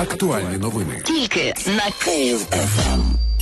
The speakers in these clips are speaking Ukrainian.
Актуальні новини. Тільки на Київ ФМ.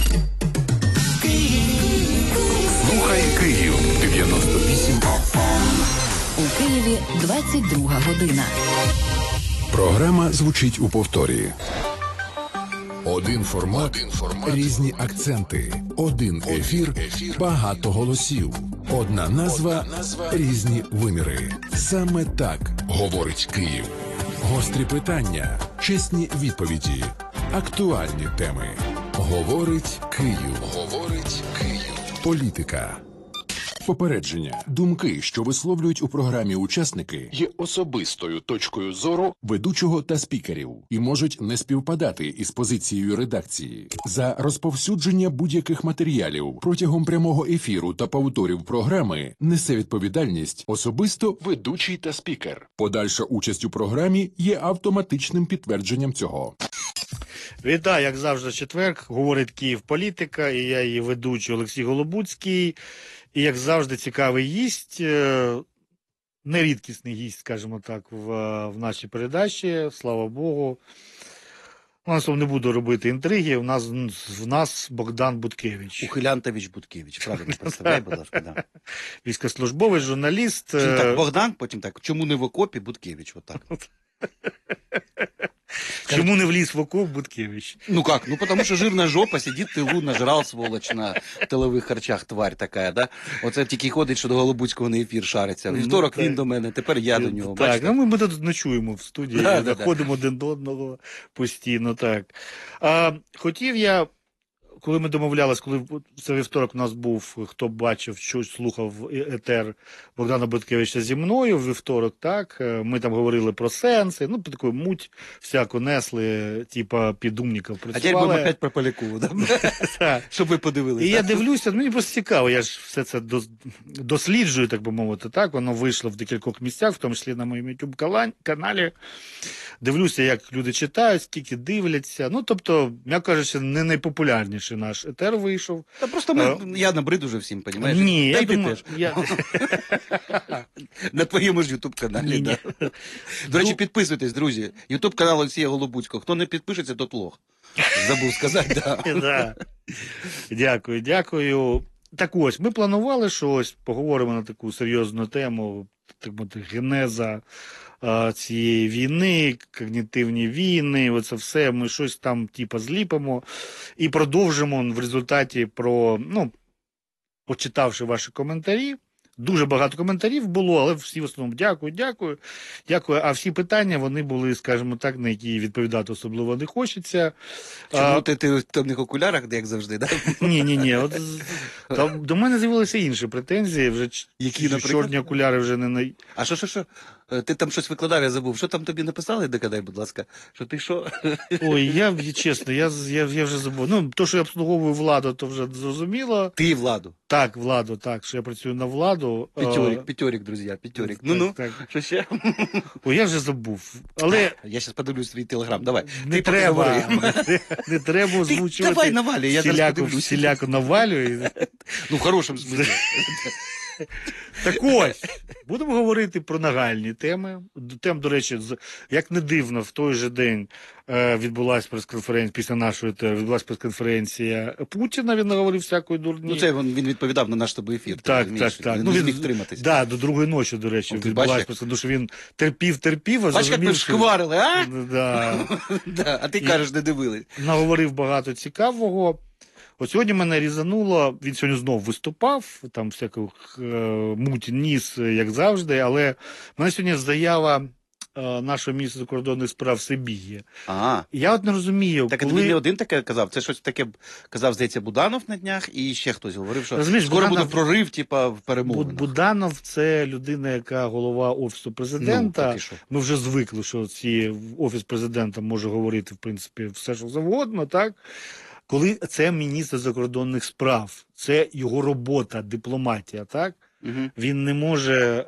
Слухай Київ 98 FM. У Києві 22 година. Програма звучить у повторі. Один формат, різні акценти. Один ефір, багато голосів. Одна назва, різні виміри. Саме так говорить Київ. Гострі питання, чесні відповіді, актуальні теми. Говорить Київ. Говорить Київ. Політика. Попередження. Думки, що висловлюють у програмі учасники, є особистою точкою зору ведучого та спікерів і можуть не співпадати із позицією редакції. За розповсюдження будь-яких матеріалів протягом прямого ефіру та повторів програми несе відповідальність особисто ведучий та спікер. Подальша участь у програмі є автоматичним підтвердженням цього. Вітаю, як завжди, четверг. Говорить Київ політика, і я її ведучий Олексій Голобуцький. І, як завжди, цікавий гість, нерідкісний гість, скажімо так, в нашій передачі, слава Богу. У нас не буду робити інтриги, в нас Богдан Буткевич. Ухилянтович Буткевич, правильно, представляй, будь ласка, да. Військовослужбовець, журналіст. Чому так Богдан, потім так, чому не в окопі Буткевич, отак. Чому не вліз в окоп Буткевич? Ну как, ну потому что жирная жопа, сидит в тилу, нажрал, сволоч, на тилових харчах, тварь така, да? Оце тільки ходить, що до Голобуцького на ефір шариться. Вівторок він до мене, тепер я до нього. Так, бачите? ми тут ночуємо в студії, ходимо один до одного постійно, так. Хотів я, коли ми домовлялись, коли це вівторок у нас був, хто бачив, що слухав етер Богдана Буткевича зі мною, в вівторок, так, ми там говорили про сенси, ну, таку муть всяку несли, типа під умників працювали. А тепер будемо опять про Полякову, да? Щоб ви подивилися. І я дивлюся, мені просто цікаво, я ж все це досліджую, так би мовити, так, воно вийшло в декількох місцях, в тому числі на моєму YouTube-каналі. Дивлюся, як люди читають, скільки дивляться, ну, тобто, м'яко кажучи, не найпопулярніший наш етер вийшов. Та просто я набрид уже всім, розумієш? Ні, я думаю, на твоєму ж YouTube-каналі, да. До речі, підписуйтесь, друзі. YouTube-канал Олексія Голобуцького. Хто не підпишеться, тот лох. Забув сказати, да. Дякую. Так ось, ми планували, що ось поговоримо на таку серйозну тему, так мовити, генеза цієї війни, когнітивні війни, оце все, ми щось там типу зліпимо і продовжимо в результаті почитавши ваші коментарі. Дуже багато коментарів було, але всі в основному дякую. А всі питання, вони були, скажімо так, на які відповідати особливо не хочеться. Чому ти в темних окулярах, як завжди, да? Ні. До мене з'явилися інші претензії, вже чорні окуляри вже не... А що? Ти там щось викладав, я забув. Що там тобі написали, догадай, будь ласка? Що ти що? Ой, чесно, я вже забув. Ну, то, що я обслуговую владу, то вже зрозуміло. Ти владу? Так, владу, так, що я працюю на владу. П'ятьорик, друзі, п'ятьорик. Ну, що ще? Ой, я вже забув. Але... Я зараз подивлюсь свій телеграм, давай. Не треба озвучувати. Давай навалюй, я зараз подивлюсь. Всіляко навалюй. Ну, в хорошому смислі. Так ось, будемо говорити про нагальні теми. До речі, як не дивно, в той же день відбулася прес-конференція, після нашої відбулася прес-конференція Путіна, він наговорив всякої дурні. Ну, це він відповідав на наш тобі ефір. Так. Він не зміг втриматись. Так, до другої ночі, до речі, відбулася, тому що він терпів, а бачиш, як ми шкварили, а? Да. А ти кажеш, не дивились. Наговорив багато цікавого. От сьогодні мене різануло, він сьогодні знов виступав, там всяку муть ніс, як завжди, але в мене сьогодні заява нашого міністра закордонних справ Сибіги. Я от не розумію, так, він не один таке казав, це щось таке казав, здається, Буданов на днях, і ще хтось говорив, що скоро буде прорив, типа, в перемовинах. Буданов – це людина, яка голова Офісу Президента. Ми вже звикли, що Офіс Президента може говорити, в принципі, все, що завгодно, так? Коли це міністр закордонних справ, це його робота, дипломатія, так? Він не може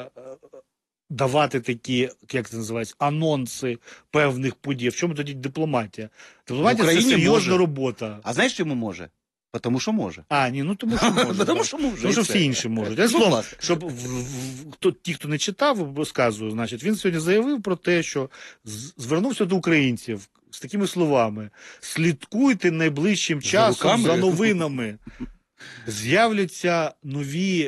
давати такі, як це називається, анонси певних подій. В чому тоді дипломатія? Дипломатія – це серйозна робота. А знаєш, чому може? Тому що може. Тому що може. Тому що може. Тому що всі інші можуть. Словом, щоб ті, хто не читав, розказую, значить, він сьогодні заявив про те, що звернувся до українців, з такими словами: слідкуйте найближчим часом за новинами. З'являться нові...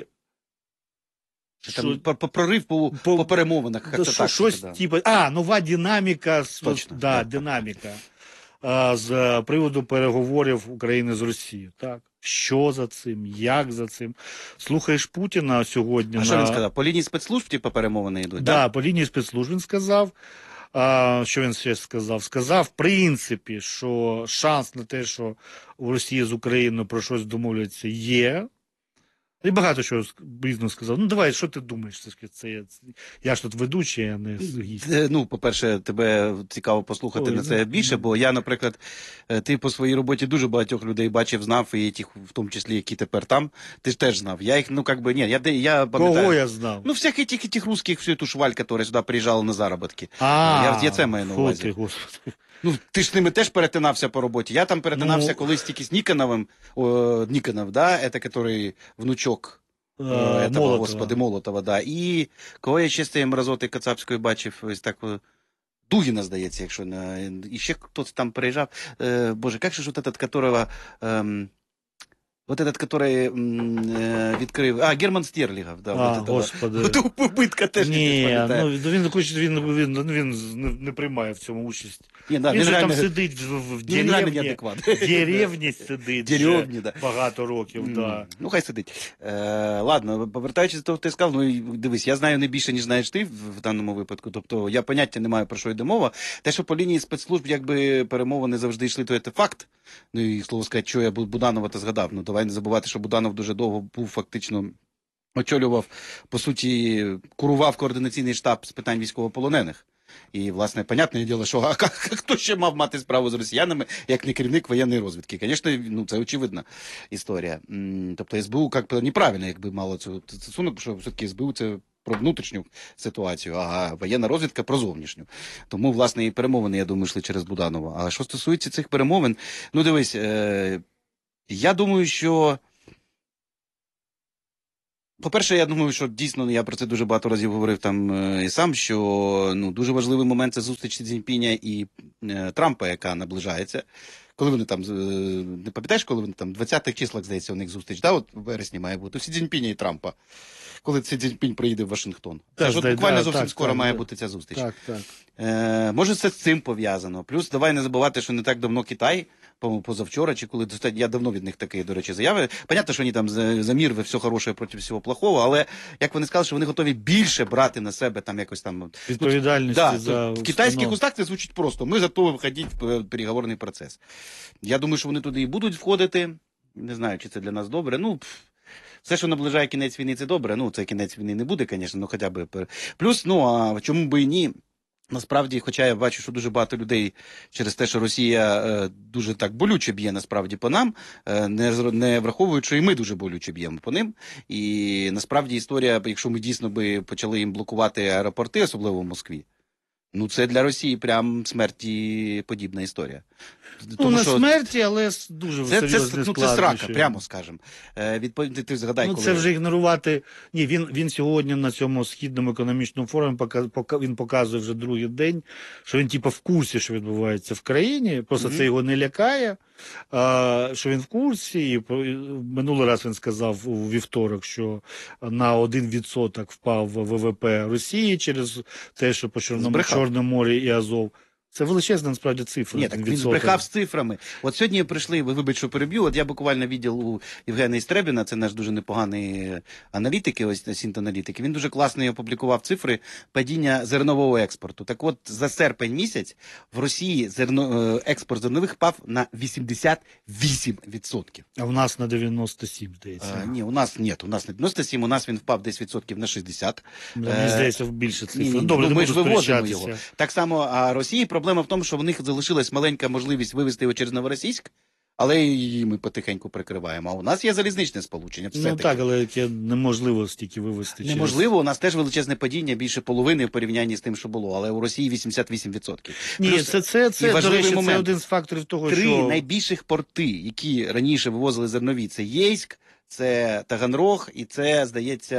Там прорив по перемовинах. Щось типу... нова динаміка. Точно. Динаміка. З приводу переговорів України з Росією. Так. Що за цим? Як за цим? Слухаєш Путіна сьогодні... Що він сказав? По лінії спецслужб типу перемовини йдуть? Так, по лінії спецслужб він сказав. Що він ще сказав? Сказав, в принципі, що шанс на те, що в Росії з Україною про щось домовляться, є. І багато чого різно сказав. Ну, давай, що ти думаєш? Я ж тут ведучий, а не гість. Ну, по-перше, тебе цікаво послухати на це більше, бо я, наприклад, ти по своїй роботі дуже багатьох людей бачив, знав, і тих, в тому числі, які тепер там, ти ж теж знав. Я їх, я пам'ятаю... Кого я знав? Ну, всіх этих русских, всю эту шваль, которые сюди приїжджали на заробітки. Я це маю на увазі. Фу ти, Господи. Ну, ти ж з ними теж перетинався по роботі. Я там перетинався колись тільки з Ніконовим. Никонов, да, это который внучок этого, господи, Молотова, да. І кого я ще з цієї мразоти кацапської бачив, ось так, Дугіна, здається, якщо не... І ще хтось там приїжджав. Боже, як же ж вот этот, которого... Вот этот, который відкрив... Герман Стерлігов, да. Господи. Убитка теж не пам'ятає. Він не приймає в цьому участь. Він же там сидить в деревні сидить багато років. Ну, хай сидить. Ладно, повертаючись до того, ти сказав, ну, дивись, я знаю не більше, ніж знаєш ти в даному випадку. Тобто, я поняття не маю, про що йде мова. Те, що по лінії спецслужб, якби перемовини завжди йшли, то це факт. Ну, і, слово сказати, що я Буданова-то згадав. Ну, давай не забувати, що Буданов дуже довго був фактично, очолював, по суті, курував координаційний штаб з питань військовополонених. І, власне, понятне діло, що хто ще мав мати справу з росіянами, як не керівник воєнної розвідки. Звісно, ну, це очевидна історія. Тобто СБУ як неправильно, якби мало цю стосунок, що все-таки СБУ це про внутрішню ситуацію, а воєнна розвідка про зовнішню. Тому, власне, і перемовини, я думаю, йшли через Буданова. А що стосується цих перемовин, ну, дивись, я думаю, що... По-перше, я думаю, що дійсно, я про це дуже багато разів говорив там і сам, що дуже важливий момент – це зустріч Цзіньпіня і Трампа, яка наближається. Коли вони там, не пам'ятаєш, коли вони там, 20-х числах, здається, у них зустріч, да, от в вересні має бути, Сі Цзіньпіня і Трампа, коли Сі Цзіньпінь приїде в Вашингтон. Це ж буквально зовсім скоро має бути ця зустріч. Може, це з цим пов'язано. Плюс, давай не забувати, що не так давно Китай, позавчора, чи коли, я давно від них такі, до речі, заяви. Понятно, що вони там за мир, все хороше проти всього плохого, але, як вони сказали, що вони готові більше брати на себе там якось там... Відповідальності за... В китайських устах це звучить просто. Ми готові входити в переговорний процес. Я думаю, що вони туди і будуть входити. Не знаю, чи це для нас добре. Ну, все, що наближає кінець війни, це добре. Ну, це кінець війни не буде, звісно, ну хоча б... Плюс, а чому би і ні? Насправді, хоча я бачу, що дуже багато людей через те, що Росія дуже так болюче б'є насправді по нам, не враховують, що і ми дуже болюче б'ємо по ним. І насправді історія, якщо ми дійсно би почали їм блокувати аеропорти, особливо в Москві, ну це для Росії прям смерті подібна історія. Тому, смерті, але дуже серйозний склад. Це срака, прямо скажемо. Ти згадай, коли... Це вже ігнорувати... Ні, він сьогодні на цьому Східному економічному форумі він показує вже другий день, що він типу в курсі, що відбувається в країні, просто це його не лякає, що він в курсі. І минулий раз він сказав у вівторок, що на 1% впав ВВП Росії через те, що по Чорному морі і Азов. Це величезна, насправді, цифра. Ні, так він збрехав з цифрами. От сьогодні прийшли, вибач, що переб'ю, от я буквально відділ у Євгена Істребіна, це наш дуже непоганий аналітик, ось Сінт-аналітик, він дуже класно опублікував цифри падіння зернового експорту. Так от, за серпень місяць в Росії експорт зернових впав на 88%. А в нас на 97, здається. Ні, у нас не 97, у нас він впав десь відсотків на 60. Мені здається, більше цифр. Добре, ми ж вивозимо його. Так само, а Росії проблема в тому, що в них залишилась маленька можливість вивезти його через Новоросійськ, але її ми потихеньку прикриваємо. А у нас є залізничне сполучення. Ну так, але яке неможливо стільки вивезти. Неможливо, у нас теж величезне падіння, більше половини в порівнянні з тим, що було, але у Росії 88%. Ні, плюс, це до речі, момент. Це один з факторів того, що... 3 найбільших порти, які раніше вивозили зернові, це Єйськ, це Таганрог і це, здається,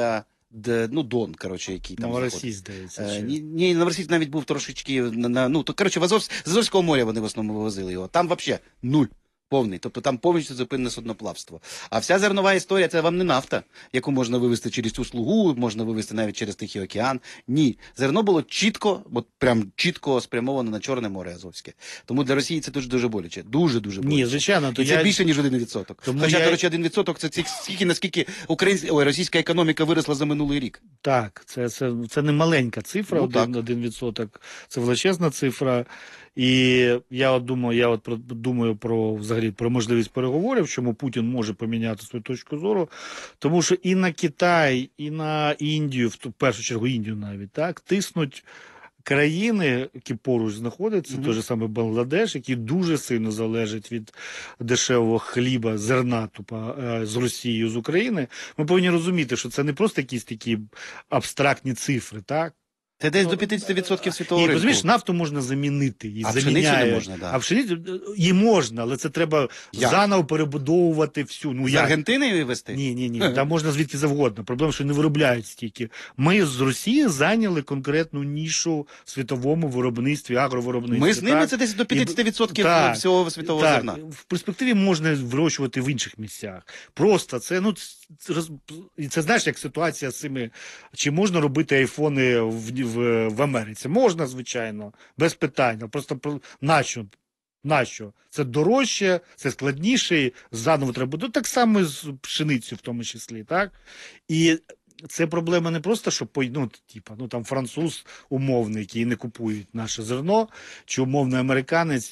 Дон, коротше, який там Новоросійськ, здається. Ні, Новоросійськ навіть був трошечки, з Азовського моря вони в основному вивозили його. Там взагалі нуль. Повний, тобто там повністю зупинене судноплавство. А вся зернова історія – це вам не нафта, яку можна вивезти через цю слугу, можна вивезти навіть через Тихий океан. Ні. Зерно було чітко, прям чітко спрямовано на Чорне море Азовське. Тому для Росії це дуже-дуже боляче. Дуже-дуже боляче. Ні, звичайно. І це більше, ніж 1%. Хоча, до речі, 1% – це наскільки російська економіка виросла за минулий рік. Так, це не маленька цифра, 1%. Це величезна цифра. І я думаю про можливість переговорів, чому Путін може поміняти свою точку зору, тому що і на Китай, і на Індію, в першу чергу Індію навіть, так, тиснуть країни, які поруч знаходяться, той же самий Бангладеш, які дуже сильно залежать від дешевого хліба, зерна з Росії, з України. Ми повинні розуміти, що це не просто якісь такі абстрактні цифри, так? Це десь до 50% світового ринку. Розумієш, нафту можна замінити. І пшеницю не можна, так. А пшеницю її можна, але це треба заново перебудовувати всю. З Аргентини вивезти? Ні. Там можна звідки завгодно. Проблема, що не виробляють стільки. Ми з Росії зайняли конкретну нішу в світовому виробництві, агровиробництві. Ми з ними це десь до 50% всього світового зерна. В перспективі можна вирощувати в інших місцях. Просто це, це знаєш, як ситуація з цими, чи можна робити айфони в Америці? Можна, звичайно, без питань. Просто нащо? Це дорожче, це складніше, заново треба. Так само з пшеницею в тому числі, так? І це проблема не просто, що там француз умовний, який не купують наше зерно, чи умовний американець,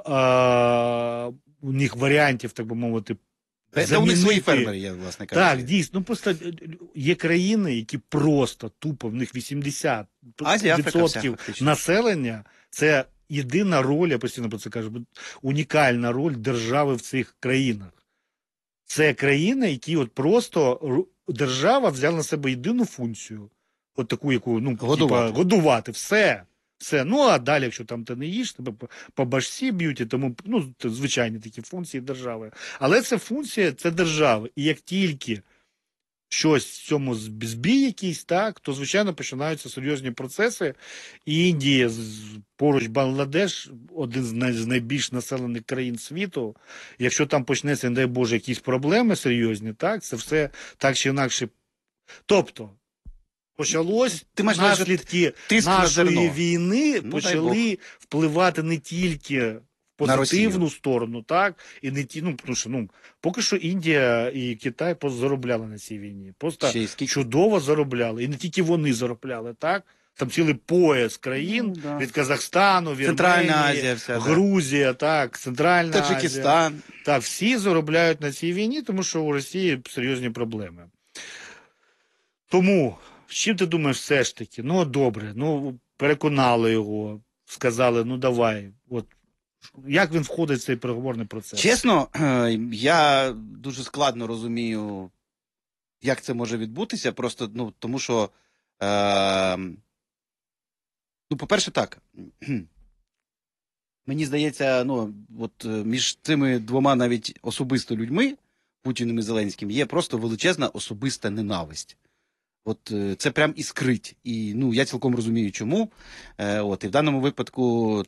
у них варіантів, так би мовити, у них свої фермери є, власне кажучи. Так, дійсно. Просто є країни, які просто тупо, в них 80% населення, це єдина роль, я постійно про це кажу, унікальна роль держави в цих країнах. Це країни, які просто держава взяла на себе єдину функцію, таку, яку, годувати, все. А далі, якщо там ти не їш, тебе по башці б'ють, і тому, звичайні такі функції держави. Але це функція, це держави. І як тільки щось в цьому збій якийсь, так, то, звичайно, починаються серйозні процеси. І Індія, поруч Бангладеш, один з найбільш населених країн світу. Якщо там почнеться, не дай Боже, якісь проблеми серйозні, так, це все так чи інакше. Тобто, почалось, наслідки нашої війни почали впливати не тільки в позитивну сторону, так, і не тому що, поки що Індія і Китай заробляли на цій війні. Просто чудово заробляли. І не тільки вони заробляли, так. Там цілий пояс країн, від Казахстану, Вірменії, Грузія, так, Центральна Таджикистан. Азія. Так, всі заробляють на цій війні, тому що у Росії серйозні проблеми. Тому, з чим ти думаєш все ж таки? Добре, переконали його, сказали, давай, як він входить в цей переговорний процес? Чесно, я дуже складно розумію, як це може відбутися, просто, тому що, по-перше, так, мені здається, між цими двома навіть особисто людьми, Путіним і Зеленським, є просто величезна особиста ненависть. Це прям іскрить. І я цілком розумію, чому. І в даному випадку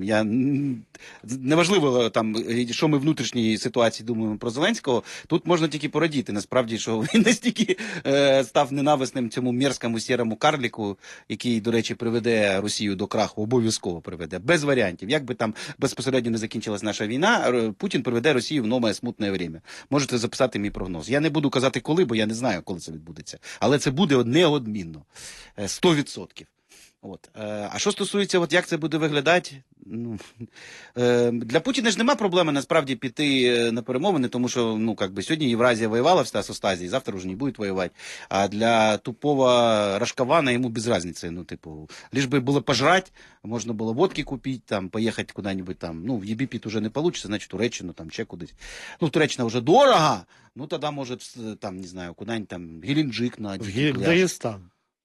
неважливо, що ми в внутрішній ситуації думаємо про Зеленського, тут можна тільки порадіти, насправді, що він настільки став ненависним цьому мерзкому сірому карліку, який, до речі, приведе Росію до краху, обов'язково приведе, без варіантів. Як би там безпосередньо не закінчилась наша війна, Путін приведе Росію в нове смутне время. Можете записати мій прогноз. Я не буду казати коли, бо я не знаю, коли це відбудеться. Але це буде неодмінно. 100%. А що стосується, як це буде виглядати, для Путіна ж нема проблеми насправді піти на перемовини, тому що, сьогодні Євразія воювала з Остазією, завтра вже не буде воювати. А для тупого Рашкована йому без разниці, лиш би було пожрати, можна було водки купити, поїхати куди-небудь в Єгипет уже не вийде, значить Туреччину, ще кудись. Туреччина вже дорого, тоді може, не знаю, куди-нибудь Геленджик на в Дагестан.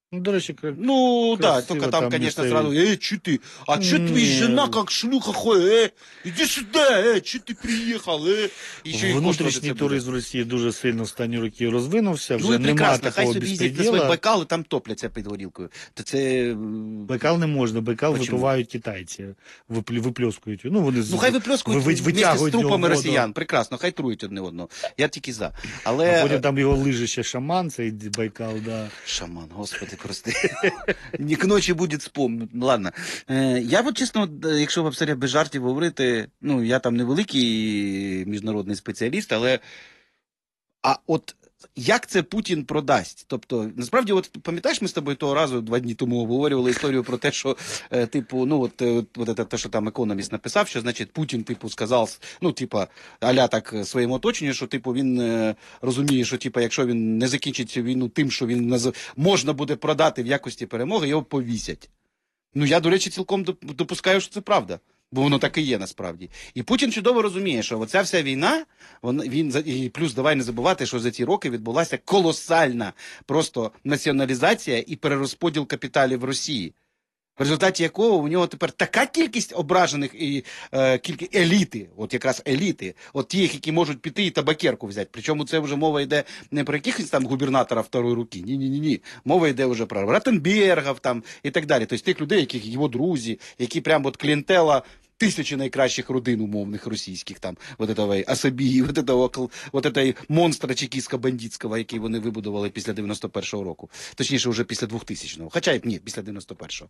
Ну, до речі, Ну, да, красиво только там, там конечно, місцеві. сразу, что ты? А что Не. твоя жена как шлюха ходит? Иди сюда, что ты приехал, Еще и Внутрішній туризм в Росії дуже сильно останні роки розвинувся, вже Ну і нема прекрасно, хай такого собі їздять на свої безпреділа. Байкали, там топляться під горілкою. То це... Байкал не можна, Байкал Почему? випивають китайці, випльоскують. Ну, вони Ну, хай виплескують вместе з витягують його трупами воду. росіян, прекрасно, хай трують одне одного. Я тільки за. А Але... потім там його лиже ще шаман, цей Байкал, да. Шаман, господи, прости. Не к ночі буде спом. Ладно. Я от, чесно, якщо в абсолютно без жартів говорити, ну, я там не великий міжнародний спеціаліст, але от як це Путін продасть? Тобто, насправді, от пам'ятаєш, ми з тобою того разу 2 дні тому обговорювали історію про те, що, типу, ну, от те, що там економіст написав, що, значить, Путін, типу, сказав, ну, типа, аля так своєму оточенню, що, типу, він розуміє, що, типу, якщо він не закінчить цю війну тим, що він можна буде продати в якості перемоги, його повісять. Ну, я, до речі, цілком допускаю, що це правда. Бо воно так і є насправді. І Путін чудово розуміє, що оця вся війна, і плюс давай не забувати, що за ці роки відбулася колосальна просто націоналізація і перерозподіл капіталів в Росії. В результаті якого у нього тепер така кількість ображених і кількість еліти, от якраз еліти, от тих, які можуть піти і табакерку взяти. Причому це вже мова йде не про якихось там губернатора второї руки, ні. Мова йде вже про Ротенбергів там і так далі. Тобто тих людей, яких його друзі, які прямо от клієнтела тисячі найкращих родин умовних російських, там, вот этого особії, вот этого монстра чекістсько-бандитського, який вони вибудували після 91-го року. Точніше, вже після 2000-го. Хоча, ні, після 91-го.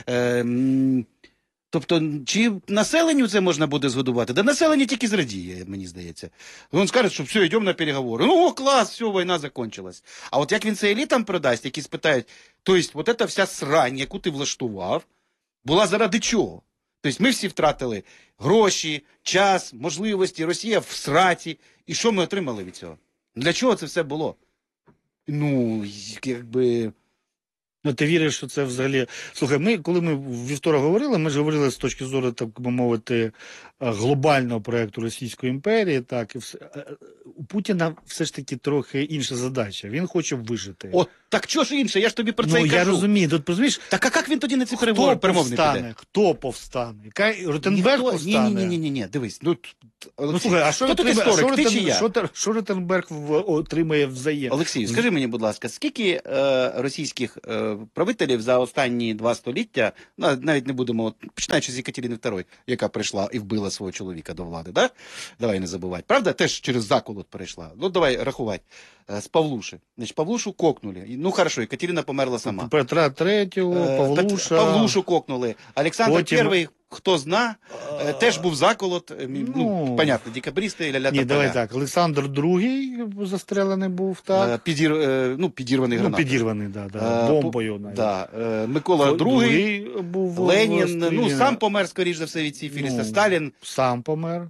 Тобто, чи населенню це можна буде згодувати? Да населення тільки зрадіє, мені здається. Він скаже, що все, йдемо на переговори. Ну, о, клас, все, війна закончилась. А от як він це елітам продасть, які спитають, тобто, вот эта вся срань, яку ти влаштував, була заради чого? Тобто ми всі втратили гроші, час, можливості, Росія в сраті. І що ми отримали від цього? Для чого це все було? Ну, якби... Ну, ти віриш, що це взагалі... Слухай, коли ми в вівторок говорили, ми ж говорили з точки зору, так би мовити, глобального проєкту Російської імперії, так, і все. У Путіна все ж таки трохи інша задача. Він хоче вижити. От, так що ж інше? Я ж тобі про це і кажу. Я розумію. Тут, розумієш, так а як він тоді на ці перемовини піде? Хто повстане? Ротенберг повстане? Ні, дивись. Ну, слухай, а що Ротенберг отримає взаємно? Олексій, скажи мені, будь ласка, скільки російських правителів за останні 2 століття, навіть не будемо, починаючи з Екатерини II, яка прийшла і вбила свого чоловіка до влади, да? Давай не забувати. Правда? Теж через заколот перейшла. Ну, давай рахувати. З Павлуші. Значить, Павлушу кокнули. Ну, хорошо, Екатерина померла сама. Петра III, Павлуша. Павлушу кокнули. Олександр І, хто зна, теж був заколот. Ну, понятно, декабристи, ля-ля-та-поля. Ні, давай так. Олександр II застрелений був, так? Підірваний гранатою. Ну, підірваний, да. Бомбою. Да. Микола II був Ленін, сам помер, скоріш за все, від сифіліса. Сталін. Сам помер.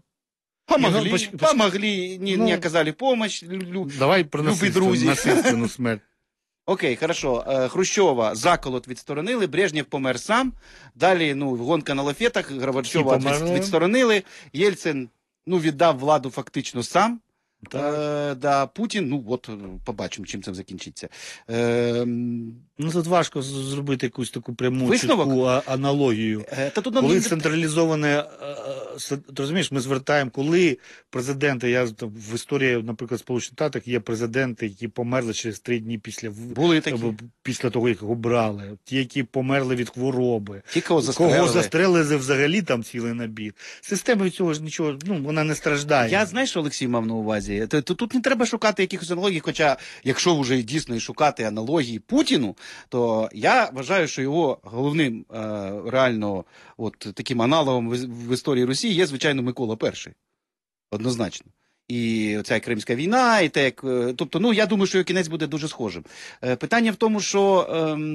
Помогли, не оказали помощь. Давай про насильственну смерть. Окей, хорошо. Хрущова заколот відсторонили, Брежнєв помер сам. Далі, гонка на лафетах, Горбачова відсторонили. Єльцин, віддав владу фактично сам. Путін, побачимо, чим це закінчиться. Тут важко зробити якусь таку пряму чітку аналогію. Коли централізоване, ти розумієш, ми звертаємо, коли президенти, в історії, наприклад, Сполучених Штатів є президенти, які померли через 3 дні після того, як його брали. Ті, які померли від хвороби. Ті, кого застрелили взагалі там цілий набір. Система від цього ж нічого, вона не страждає. Я, знаєш, Олексій мав на увазі, тут не треба шукати якихось аналогій, хоча, якщо вже дійсно і шукати аналогії Путіну, то я вважаю, що його головним реально таким аналогом в історії Росії є, звичайно, Микола І. Однозначно. І оця Кримська війна, і те, як... Тобто, я думаю, що його кінець буде дуже схожим. Питання в тому, що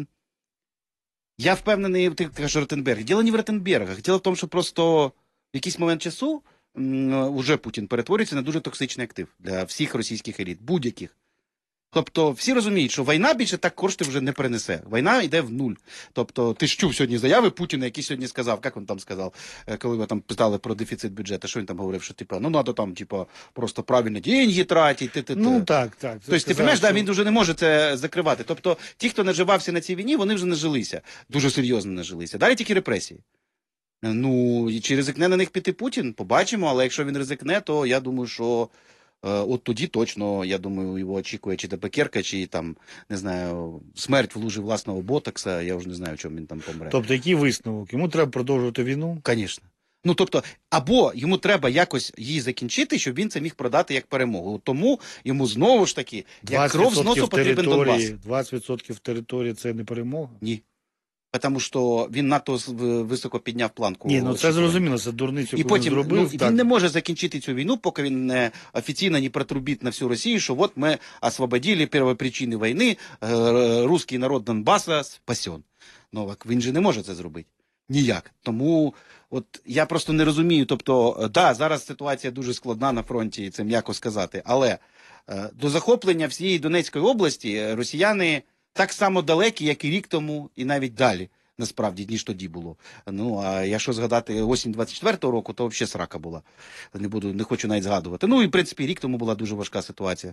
я впевнений, ти кажеш Ротенберг. Діло не в Ротенбергах. Діло в тому, що просто в якийсь момент часу уже Путін перетворюється на дуже токсичний актив для всіх російських еліт, будь-яких. Тобто всі розуміють, що війна більше так кошти вже не принесе. Війна йде в нуль. Тобто ти ж чув сьогодні заяви Путіна, який сьогодні сказав, як він там сказав, коли ви там питали про дефіцит бюджету, що він там говорив, що типа, ну треба там типа просто правильно деньги тратити. Ну так. Тобто ти розумієш, що... він вже не може це закривати. Тобто ті, хто наживався на цій війні, вони вже нажилися. Дуже серйозно нажилися. Далі тільки репресії. Ну, чи ризикне на них піти Путін? Побачимо, але якщо він ризикне, то я думаю, що от тоді точно, я думаю, його очікує чи табакерка, чи там, не знаю, смерть в лужі власного ботокса, я вже не знаю, в чому він там помре. Тобто який висновок? Йому треба продовжувати війну? Звісно. Ну, тобто, або йому треба якось її закінчити, щоб він це міг продати як перемогу. Тому йому знову ж таки, як кров з носу потрібен Донбас. 20% території – це не перемога? Ні. Тому що він надто високо підняв планку. Ні, ну це зрозуміло, це дурницю, і коли потім зробив. Він не може закінчити цю війну, поки він не офіційно не протрубить на всю Росію, що от ми освободили первопричини війни, русський народ Донбаса спасен. Ну, він же не може це зробити. Ніяк. Тому от я просто не розумію. Тобто, да, зараз ситуація дуже складна на фронті, це м'яко сказати, але до захоплення всієї Донецької області росіяни так само далекі, як і рік тому, і навіть далі, насправді, ніж тоді було. Ну, а якщо згадати осінь 24-го року, то взагалі срака була. Не хочу навіть згадувати. Ну, і, в принципі, рік тому була дуже важка ситуація.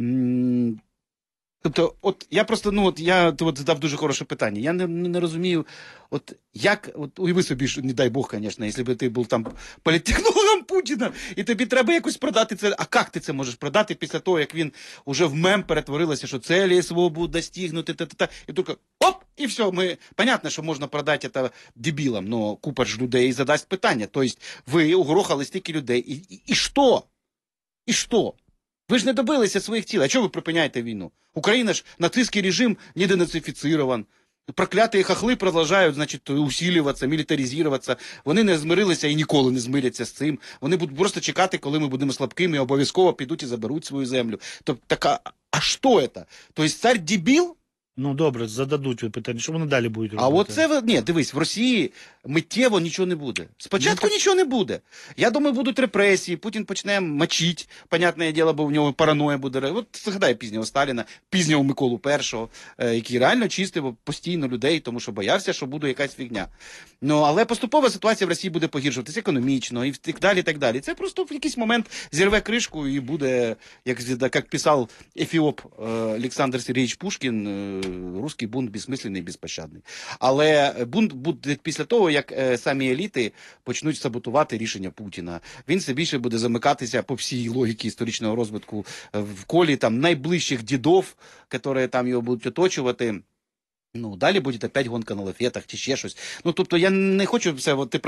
Тобто, от я просто, я задав дуже хороше питання. Я не розумію, от як, уяви собі, що, не дай Бог, звісно, якщо б ти був там політтехнологом Путіна, і тобі треба якось продати це. А як ти це можеш продати після того, як він уже в мем перетворилося, що цілі свободу достигнути, і тільки оп, і все. Понятно, що можна продати це дебілам, але купа ж людей задасть питання. Тобто, ви угрохали стільки людей, і що? І що? Ви ж не добилися своїх цілей. А чого ви припиняєте війну? Україна ж, нацистський режим неденацифіцирован. Прокляті хахли продовжують, значить, усилюватися, мілітаризуватися. Вони не змирилися і ніколи не змиряться з цим. Вони будуть просто чекати, коли ми будемо слабкими, і обов'язково підуть і заберуть свою землю. Тобто, а що це? Тобто цар дебіл? Ну, добре, зададуть питання, що вони далі будуть робити? А оце, ні, дивись, в Росії миттєво нічого не буде. Спочатку нічого не буде. Я думаю, будуть репресії, Путін почне мочити, понятне діло, бо в нього параноя буде. От згадай пізнього Сталіна, пізнього Миколу І, який реально чистив постійно людей, тому що боявся, що буде якась фігня. Ну, але поступова ситуація в Росії буде погіршуватися економічно і так далі, і так далі. Це просто в якийсь момент зірве кришку і буде, як писав ефіоп Олександр Сергійович Пушкін, русський бунт безсмисленний, безпощадний. Але бунт буде після того, як самі еліти почнуть саботувати рішення Путіна. Він все більше буде замикатися по всій логіці історичного розвитку в колі там найближчих дідов, які там його будуть оточувати. Ну, далі буде опять гонка на лафетах чи ще щось. Ну, тобто я не хочу все, ти